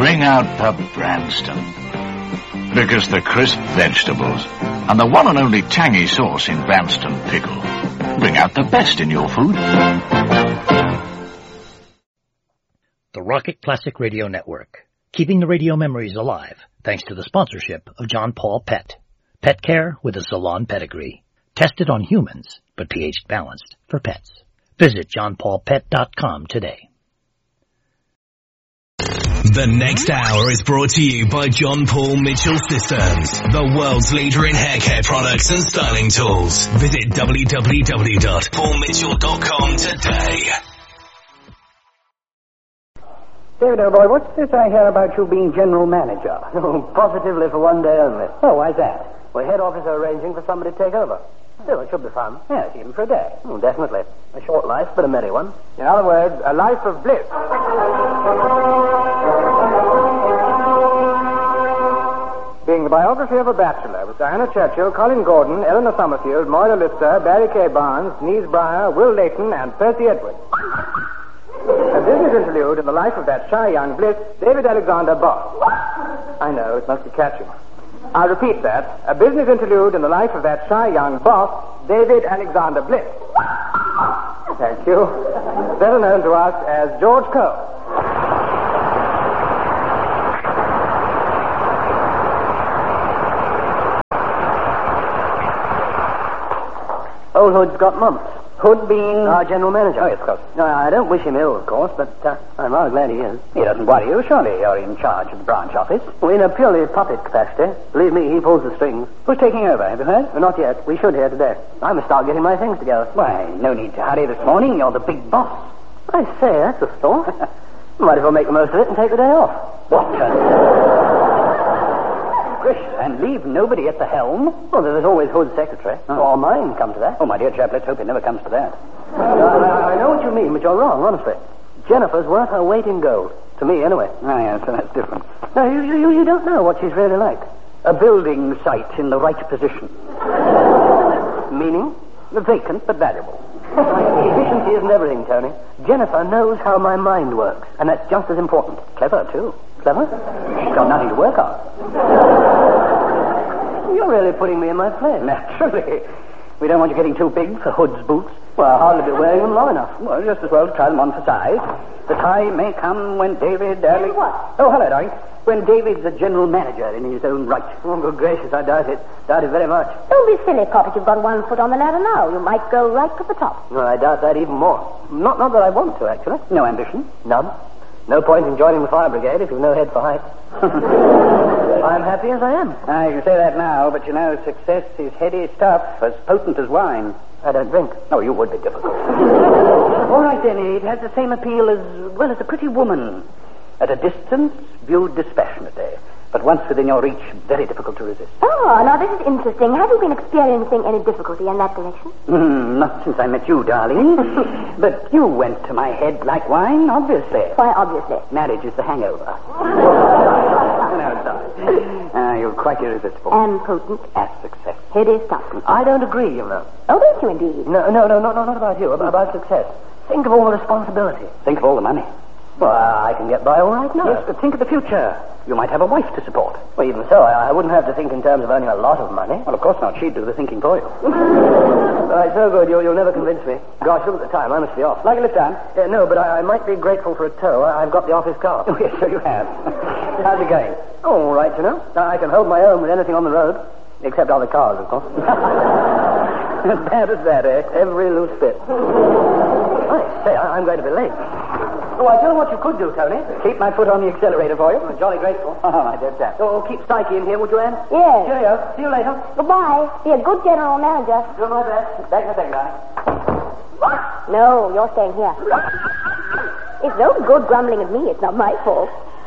bring out the Branston. Because the crisp vegetables and the one and only tangy sauce in Branston pickle bring out the best in your food. The Rocket Classic Radio Network, keeping the radio memories alive thanks to the sponsorship of John Paul Pet. Pet care with a salon pedigree. Tested on humans, but pH balanced for pets. Visit johnpaulpet.com today. The next hour is brought to you by John Paul Mitchell Systems, the world's leader in hair care products and styling tools. Visit www.paulmitchell.com today. David, old boy, what's this I hear about you being general manager? Oh, positively for one day only. Oh, why's that? Well, head office are arranging for somebody to take over. Still, it should be fun. Yes, even for a day. Oh, definitely. A short life, but a merry one. In other words, a life of bliss. Being the biography of a bachelor with Diana Churchill, Colin Gordon, Eleanor Summerfield, Moira Lister, Barry K. Barnes, Denise Breyer, Will Layton, and Percy Edwards. A business interlude in the life of that shy young bliss, David Alexander Boss. I know, it must be catching. I'll repeat that. A business interlude in the life of that shy young boss, David Alexander Bliss. Thank you. Better known to us as George Cole. Old Hood's got mumps. Hood being our general manager. Oh, yes, of course. No, I don't wish him ill, of course, but I'm rather glad he is. He doesn't worry you. Surely you're in charge of the branch office. Well, in a purely puppet capacity. Believe me, he pulls the strings. Who's taking over? Have you heard? Well, not yet. We should hear today. I must start getting my things together. Why, no need to hurry this morning. You're the big boss. I say, that's a thought. Might as well make the most of it and take the day off. What? Gracious, and leave nobody at the helm? Well, there's always Hood's secretary. Oh. Or mine, come to that. Oh, my dear chap, let's hope it never comes to that. I know what you mean, but you're wrong, honestly. Jennifer's worth her weight in gold. To me, anyway. Oh, yes, so that's different. No, you don't know what she's really like. A building site in the right position. Meaning? Vacant, but valuable. Efficiency isn't everything, Tony. Jennifer knows how my mind works, and that's just as important. Clever, too. Clever? She's got nothing to work on. You're really putting me in my place. Naturally. We don't want you getting too big for Hood's boots. Well, I'll hardly be wearing them long enough. Well, just as well to try them on for size. The time may come when David... What? Oh, hello, darling. When David's a general manager in his own right. Oh, good gracious, I doubt it. Doubt it very much. Don't be silly, Poppet. You've got one foot on the ladder now. You might go right to the top. No, I doubt that even more. Not that I want to, actually. No ambition? None. No point in joining the fire brigade if you've no head for height. I'm happy as I am. You say that now, but you know, success is heady stuff, as potent as wine. I don't drink. Oh, you would be difficult. All right, then, it has the same appeal as a pretty woman. At a distance, viewed dispassionately. But once within your reach, very difficult to resist. Oh, now this is interesting. Have you been experiencing any difficulty in that direction? Not since I met you, darling. But you went to my head like wine, obviously. Why, obviously. Marriage is the hangover. No, sorry. You're quite irresistible. And potent. As success. Heady stuff. I don't agree, you know. Oh, don't you indeed? No, not about you. About success. Think of all the responsibility. Think of all the money. Well, I can get by all right now. Yes, but think of the future. You might have a wife to support. Well, even so, I wouldn't have to think in terms of earning a lot of money. Well, of course not. She'd do the thinking for you. All right, so good. You'll never convince me. Gosh, look at the time. I must be off. Like a lift down? No, but I might be grateful for a tow. I've got the office car. Oh, yes, so you have. How's it going? Oh, all right, you know. I can hold my own with anything on the road. Except other cars, of course. As bad as that, eh? Every loose bit. I say, I'm going to be late. Oh, I tell you what you could do, Tony. Keep my foot on the accelerator for you. I'm jolly grateful. Oh, my dear chap. Oh, keep Psyche in here, would you, Anne? Yes. Cheerio. See you later. Goodbye. Be a good general manager. Do my best. Back in a second, darling. No, you're staying here. It's no good grumbling at me. It's not my fault.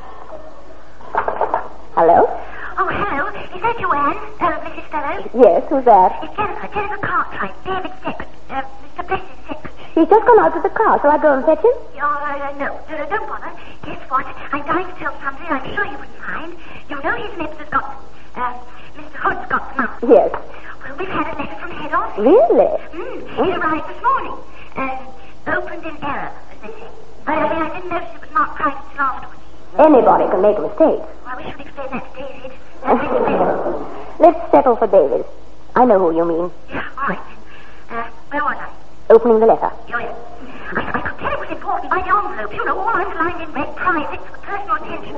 Hello? Oh, hello. Is that you, Anne? Mrs. Fellows? Yes, who's that? It's Jennifer Cartwright, David's secretary, Mr. Bliss's secretary. He's just gone out to the car. Shall I go and fetch him? No, don't bother. Guess what? I'm dying to tell something I'm sure you wouldn't mind. You know his lips has got, Mr. Hood's got them out. Yes. Well, we've had a letter from head office. Really? It arrived this morning. Opened in error, as they say. I didn't notice it was marked right until afterwards. Anybody can make a mistake. Well, we should explain that to David. That'd make it better. Let's settle for David. I know who you mean. Yeah, all right. Where was I? Opening the letter. Oh, yeah. I could tell it was important by the envelope. You know, all underlined in red, private, for personal attention.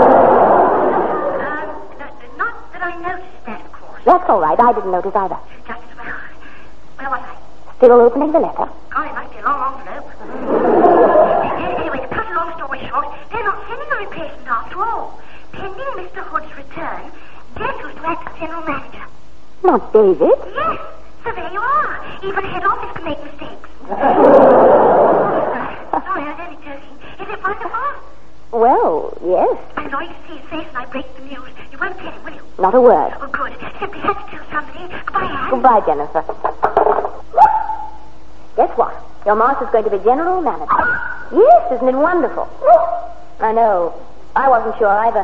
Not that I noticed that, of course. That's all right. I didn't notice either. Just as well. Where was I? Still opening the letter. God, it must be a long envelope. Anyway, to cut a long story short, they're not sending a replacement after all. Pending Mr. Hood's return, Jet was to act as general manager. Not David. Yes. So there you are. Even head office can make mistakes. Sorry, I was only joking. Is it wonderful? Well, yes. I'm going to see his face when I break the news. You won't tell him, will you? Not a word. Oh, good. Simply had to tell somebody. Goodbye, Anne. Goodbye, Jennifer. Guess what? Your master's going to be general manager. Yes, isn't it wonderful? I know. I wasn't sure either.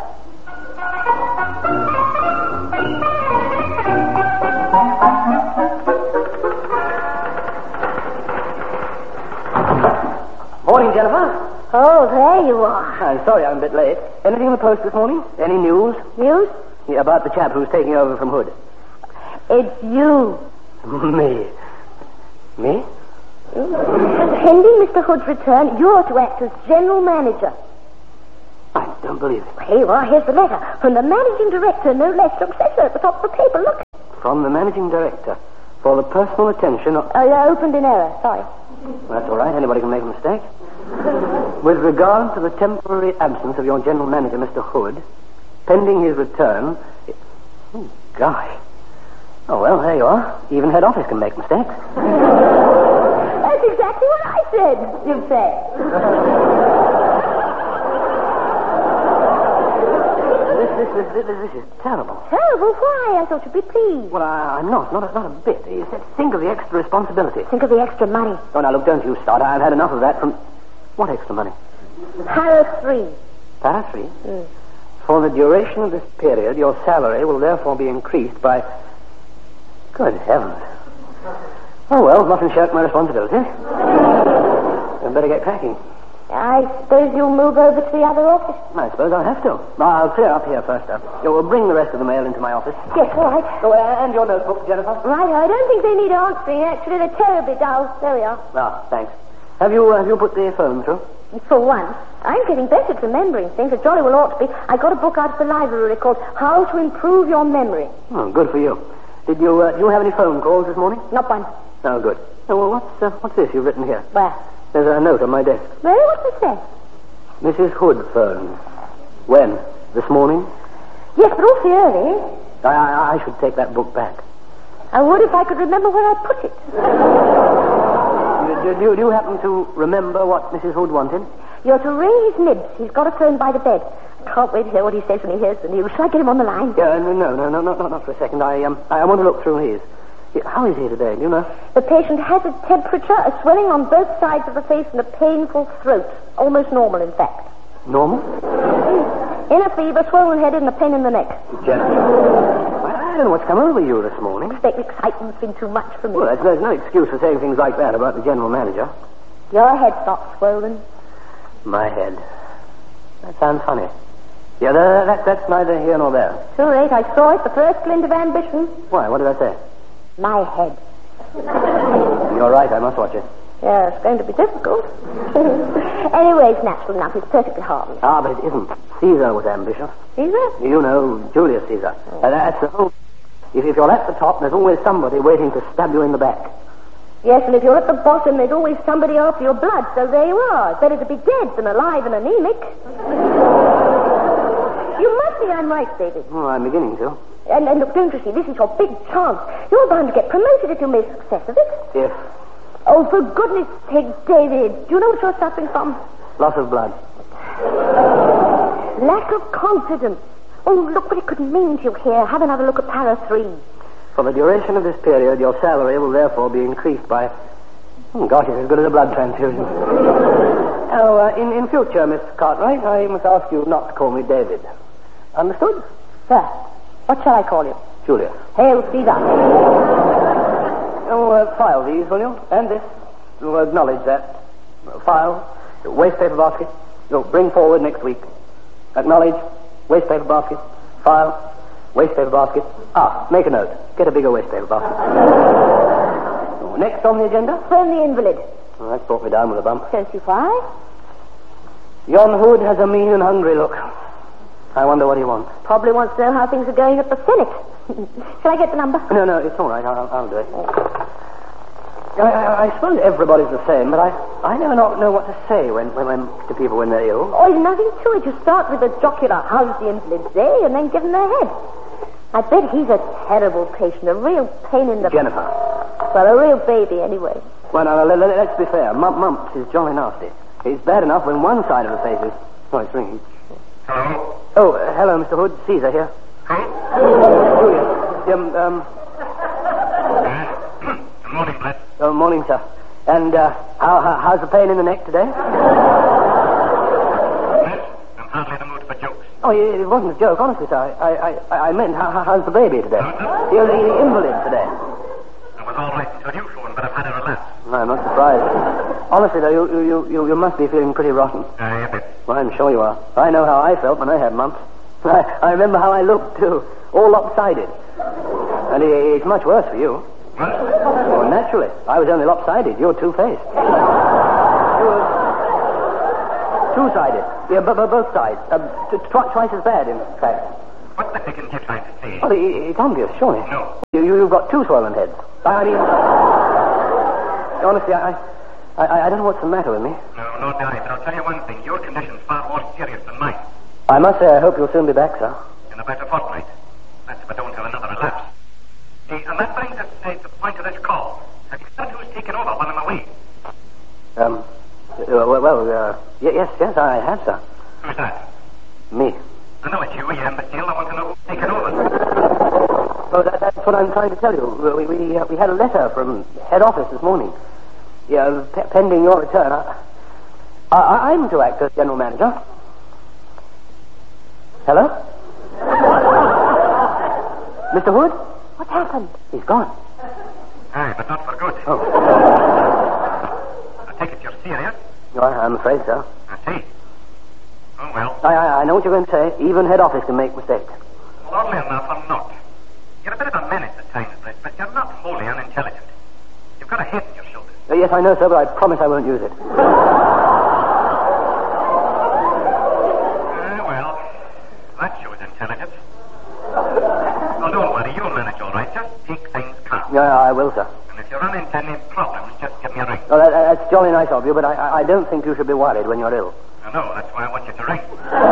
Morning, Jennifer. Oh, there you are. I'm sorry I'm a bit late. Anything in the post this morning? Any news? News? Yeah, about the chap who's taking over from Hood. It's you. Me? Me? Pending Mr. Hood's return, you're to act as general manager. I don't believe it. Here you are. Here's the letter. From the managing director, no less successor at the top of the paper. Look. From the managing director. For the personal attention of... I opened in error. Sorry. That's all right. Anybody can make a mistake. With regard to the temporary absence of your general manager, Mr. Hood, pending his return... Oh, gosh. Oh, well, there you are. Even head office can make mistakes. That's exactly what I said, you said. This is terrible. Terrible? Why? I thought you'd be pleased. Well, I'm not a bit. You said, think of the extra responsibility. Think of the extra money. Oh, now, look, don't you start. I've had enough of that from... What extra money? Para 3. Para 3? For the duration of this period, your salary will therefore be increased by... Good heavens. Oh, well, mustn't shirk my responsibility. I'd better get cracking. I suppose you'll move over to the other office? I suppose I'll have to. I'll clear up here first, though. You'll bring the rest of the mail into my office. Yes, all right. Oh, and your notebook, Jennifer. Right, I don't think they need answering, actually. They're terribly dull. There we are. Ah, thanks. Have you put the phone through? For once. I'm getting better at remembering things. It jolly well ought to be. I got a book out of the library called How to Improve Your Memory. Oh, good for you. Did you have any phone calls this morning? Not one. Oh, good. Oh, well, what's this you've written here? Where? There's a note on my desk. Really? What's it say? Mrs. Hood phoned. When? This morning? Yes, but awfully early. I should take that book back. I would if I could remember where I put it. Do you happen to remember what Mrs. Hood wanted? You're to ring his nibs. He's got a phone by the bed. Can't wait to hear what he says when he hears the news. Shall I get him on the line? No, not for a second. I want to look through his. How is he today? Do you know? The patient has a temperature, a swelling on both sides of the face, and a painful throat. Almost normal, in fact. Normal? Inner fever, swollen head, and a pain in the neck. Jennifer. Well, I don't know what's come over you this morning. Expect excitement's been too much for me. Well, there's no excuse for saying things like that about the general manager. Your head's not swollen. My head. That sounds funny. Yeah, that's neither here nor there. Too late. I saw it. The first glint of ambition. Why? What did I say? My head. You're right. I must watch it. Yeah, it's going to be difficult. Anyway, it's natural enough. It's perfectly harmless. Ah, but it isn't. Caesar was ambitious. Caesar? You know, Julius Caesar. That's the whole... If you're at the top, there's always somebody waiting to stab you in the back. Yes, and if you're at the bottom, there's always somebody after your blood, so there you are. It's better to be dead than alive and anemic. You must be, I'm right, David. Oh, I'm beginning to. And look, don't you see, this is your big chance. You're bound to get promoted if you make a success of it. If? Oh, for goodness sake, David. Do you know what you're suffering from? Loss of blood. Lack of confidence. Oh, look what it could mean to you here. Have another look at Para 3. For the duration of this period, your salary will therefore be increased by... Oh, gosh, it's as good as a blood transfusion. In future, Miss Cartwright, I must ask you not to call me David. Understood? Sir, what shall I call you? Julius. Hail Caesar. File these, will you? And this. You'll acknowledge that. File. Waste paper basket. You'll bring forward next week. Acknowledge. Waste paper basket. File. Waste paper basket. Make a note. Get a bigger waste paper basket. Next on the agenda? Phone the invalid. Well, that's brought me down with a bump. 35. Yon Hood has a mean and hungry look. I wonder what he wants. Probably wants to know how things are going at the Senate. Shall I get the number? No, it's all right. I'll do it. I suppose everybody's the same, but I never know what to say when to people when they're ill. Oh, there's nothing to it. You start with a jocular, how's the invalid day, and then give them their head. I bet he's a terrible patient, a real pain in the... Jennifer. Well, a real baby, anyway. Well, now, let's be fair. Mumps is jolly nasty. It's bad enough when one side of the face is... Oh, it's ringing. Hello? Oh, hello, Mr. Hood. Caesar here. Huh? Julius. Good morning, Brett. Oh, morning, sir. And, how's the pain in the neck today? Brett, I'm hardly in the mood for jokes. Oh, it wasn't a joke, honestly, sir. I meant, how's the baby today? The invalid today. I was all right until you phoned, but I've had a relapse. No, I'm not surprised. Honestly, though, you must be feeling pretty rotten. A bit. Well, I'm sure you are. I know how I felt when I had mumps. I remember how I looked, too. All lopsided. And it's much worse for you. What? Well, naturally. I was only lopsided. You're two-faced. Two-sided. Yeah, both sides. Twice as bad, in fact. What the dickens you trying to say? Well, it's obvious, surely. No. You've got two swollen heads. I mean... Honestly, I don't know what's the matter with me. No, do I. But I'll tell you one thing. Your condition's far more serious than mine. I must say I hope you'll soon be back, sir. In about a fortnight. That's if I don't have another relapse. See, and that brings us to the point of this call. Have you heard who's taken over while I'm away? Yes, I have, sir. Who's that? Me. I know it's you, you imbecile. I want to know who's taken over. Oh, that's what I'm trying to tell you. We had a letter from head office this morning. Yeah, pending your return. I'm to act as general manager. Hello? Mr. Hood? What's happened? He's gone. Aye, but not for good. Oh. I take it you're serious? No, I'm afraid so. I see. Oh, well. I know what you're going to say. Even head office can make mistakes. Well, oddly enough, I'm not. You're a bit of a menace at times, Brett, but you're not wholly unintelligent. You've got a head on your shoulders. Yes, I know, sir, but I promise I won't use it. Well, that shows intelligence. Oh, don't worry, you'll manage all right. Just take things calm. Yeah, I will, sir. And if you run into any problems, just give me a ring. Oh, that's jolly nice of you, but I don't think you should be worried when you're ill. I know, that's why I want you to ring.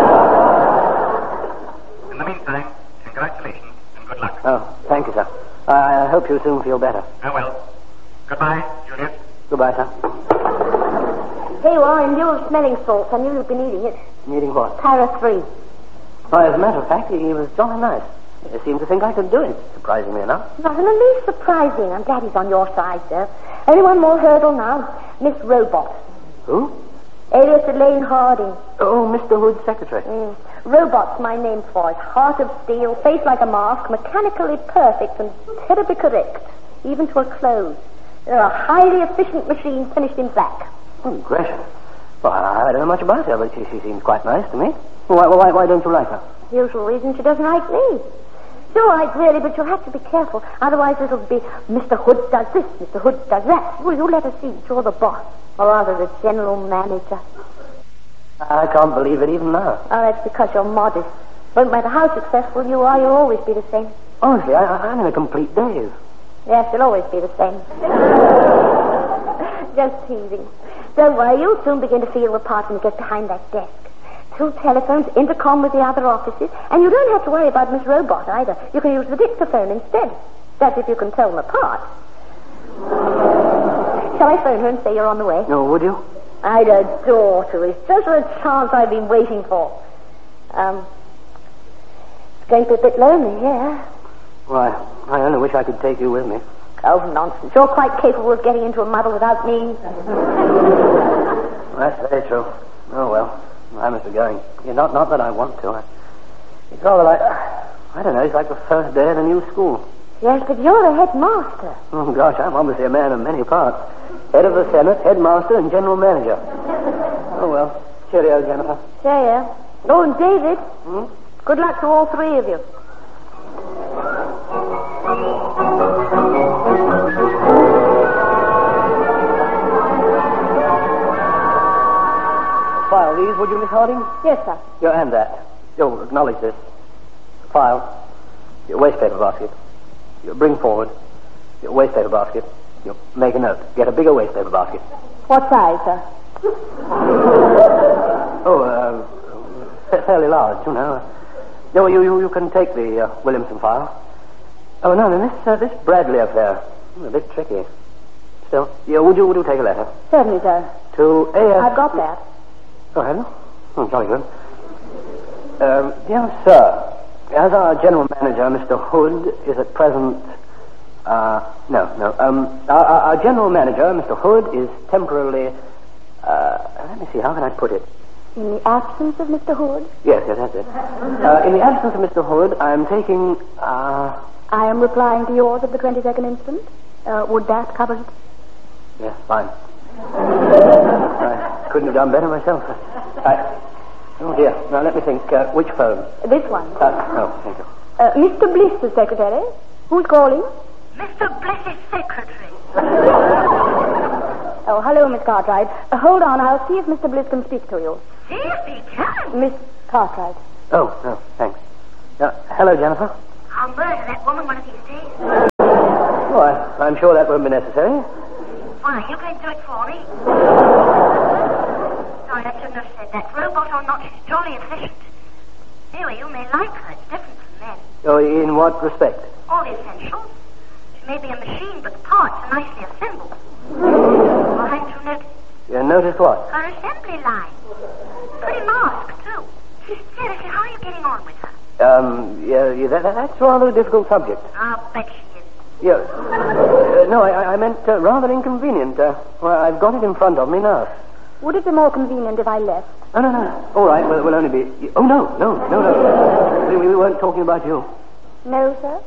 In the meantime, congratulations and good luck. Oh, thank you, sir. I hope you soon feel better. I will. Goodbye, Julius. Goodbye, sir. Here you are in lieu of smelling salts. I knew you'd be needing it. Needing what? Para 3. Well, as a matter of fact, he was jolly nice. He seemed to think I could do it, surprisingly enough. Not in the least surprising. I'm glad he's on your side, sir. Only one more hurdle now. Miss Robot. Who? Alias Elaine Harding. Oh, Mr. Hood's secretary. Robot's my name for it. Heart of steel, face like a mask, mechanically perfect and terribly correct, even to her clothes. They're a highly efficient machine finished in black. Oh, gracious. Well, I don't know much about her, but she seems quite nice to me. Why don't you like her? Usual reason she doesn't like me. It's all right, really, but you'll have to be careful. Otherwise it'll be Mr. Hood does this, Mr. Hood does that. Well, you let her see that you're the boss. Or rather, the general manager. I can't believe it even now. Oh, that's because you're modest. Won't matter how successful you are, you'll always be the same. Honestly, I'm in a complete daze. Yes, you'll always be the same. Just teasing. Don't worry, you'll soon begin to feel the part when you get behind that desk. 2 telephones, intercom with the other offices, and you don't have to worry about Miss Robot either. You can use the dictaphone instead. That's if you can tell them apart. Shall I phone her and say you're on the way? No, would you? I'd adore to. It's just a chance I've been waiting for. It's going to be a bit lonely here. Why, I only wish I could take you with me. Oh, nonsense. You're quite capable of getting into a muddle without me. That's very true. Oh, well, I must be going. Yeah, not that I want to. It's rather like, I don't know, it's like the first day of the new school. Yes, but you're the headmaster. Oh, gosh, I'm obviously a man of many parts. Head of the Senate, headmaster, and general manager. Oh, well. Cheerio, Jennifer. Cheerio. Oh, and David. Good luck to all three of you. File these, would you, Miss Harding? Yes, sir. And that. You'll acknowledge this. File. Your wastepaper basket. You bring forward. Your wastepaper basket. You make a note. Get a bigger wastepaper basket. What size, sir? Fairly large, you know. No, you can take the Williamson file. Oh, no, this Bradley affair. A bit tricky. Still, would you take a letter? Certainly, sir. To A.S. I've got that. Oh, have you? Oh, jolly good. Dear sir, as our general manager, Mr. Hood, is at present... Our general manager, Mr. Hood, is temporarily... let me see, how can I put it? In the absence of Mr. Hood? Yes, that's it. In the absence of Mr. Hood, I am taking... I am replying to yours of the 22nd instant. Would that cover it? Yes, fine. I couldn't have done better myself. Oh, dear. Now, let me think. Which phone? This one. Thank you. Mr. Bliss, the secretary. Who's calling? Mr. Bliss's secretary. Oh, hello, Miss Cartwright. Hold on, I'll see if Mr. Bliss can speak to you. See if he can. Miss Cartwright. Oh, no, thanks. Hello, Jennifer. I'll murder that woman one of these days. Oh, I'm sure that won't be necessary. Why, you can do it for me. Sorry, I shouldn't have said that. Robot or not, she's jolly efficient. Anyway, you may like her. It's different from men. Oh, in what respect? All the essentials. She may be a machine, but the parts are nicely assembled. Well, haven't you noticed? You noticed what? Her assembly line. Pretty mask, too. Seriously, how are you getting on with her? That's rather a difficult subject. I'll bet she is. Yeah. No, I meant rather inconvenient. Well, I've got it in front of me now. Would it be more convenient if I left? No. All right, we'll only be... Oh, no. We weren't talking about you. No, sir?